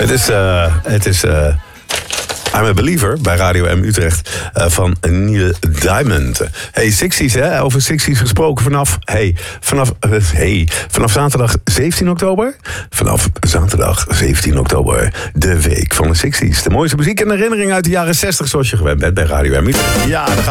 Het is I'm a Believer bij Radio M Utrecht van Neil Diamond. Hey, 60's, hè? Over 60's gesproken vanaf zaterdag 17 oktober. Vanaf zaterdag 17 oktober, de week van de 60's. De mooiste muziek en herinneringen uit de jaren 60, zoals je gewend bent bij Radio M Utrecht. Ja,